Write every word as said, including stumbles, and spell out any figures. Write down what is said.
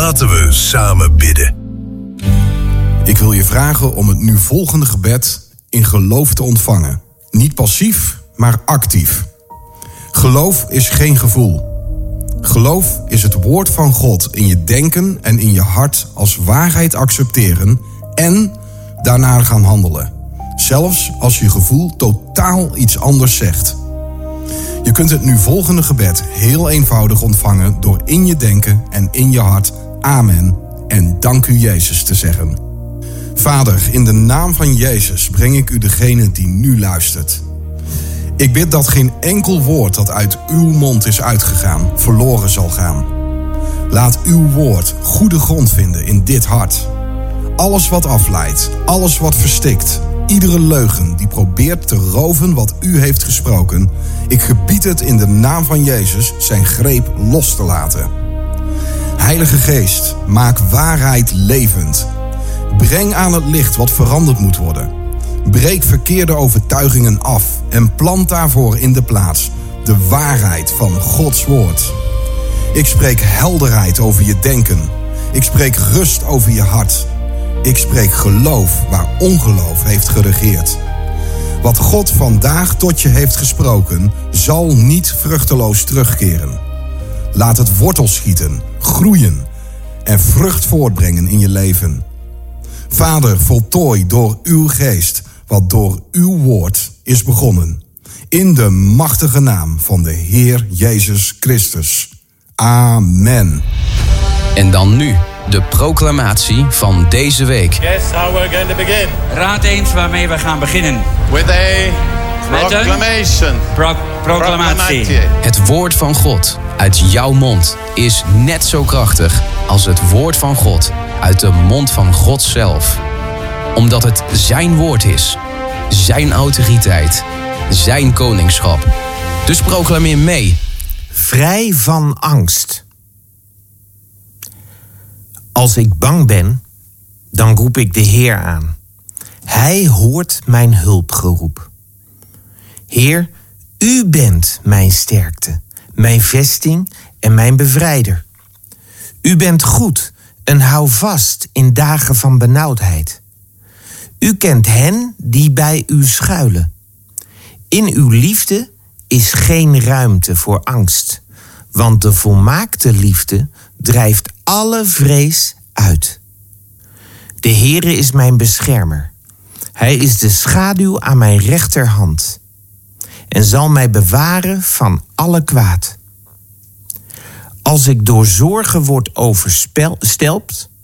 Laten we samen bidden. Ik wil je vragen om het nu volgende gebed in geloof te ontvangen. Niet passief, maar actief. Geloof is geen gevoel. Geloof is het woord van God in je denken en in je hart als waarheid accepteren en daarna gaan handelen. Zelfs als je gevoel totaal iets anders zegt. Je kunt het nu volgende gebed heel eenvoudig ontvangen door in je denken en in je hart amen en dank u Jezus te zeggen. Vader, in de naam van Jezus breng ik u degene die nu luistert. Ik bid dat geen enkel woord dat uit uw mond is uitgegaan verloren zal gaan. Laat uw woord goede grond vinden in dit hart. Alles wat afleidt, alles wat verstikt, iedere leugen die probeert te roven wat u heeft gesproken, ik gebied het in de naam van Jezus zijn greep los te laten. Heilige Geest, maak waarheid levend. Breng aan het licht wat veranderd moet worden. Breek verkeerde overtuigingen af en plant daarvoor in de plaats de waarheid van Gods woord. Ik spreek helderheid over je denken. Ik spreek rust over je hart. Ik spreek geloof waar ongeloof heeft geregeerd. Wat God vandaag tot je heeft gesproken, zal niet vruchteloos terugkeren. Laat het wortel schieten, groeien en vrucht voortbrengen in je leven. Vader, voltooi door uw geest wat door uw woord is begonnen. In de machtige naam van de Heer Jezus Christus. Amen. En dan nu de proclamatie van deze week. Guess how we're going to begin. Raad eens waarmee we gaan beginnen. With a proclamation. Pro- proclamatie. Het woord van God uit jouw mond is net zo krachtig als het woord van God uit de mond van God zelf. Omdat het zijn woord is, zijn autoriteit, zijn koningschap. Dus proclameer mee. Vrij van angst. Als ik bang ben, dan roep ik de Heer aan. Hij hoort mijn hulpgeroep. Heer, u bent mijn sterkte, mijn vesting en mijn bevrijder. U bent goed en hou vast in dagen van benauwdheid. U kent hen die bij u schuilen. In uw liefde is geen ruimte voor angst, want de volmaakte liefde drijft alle vrees uit. De Heere is mijn beschermer. Hij is de schaduw aan mijn rechterhand en zal mij bewaren van alle kwaad. Als ik door zorgen word overstelpt,